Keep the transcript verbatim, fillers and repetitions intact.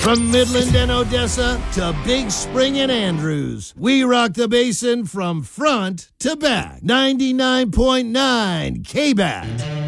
From Midland and Odessa to Big Spring and Andrews, we rock the basin from front to back. ninety-nine point nine K B A T.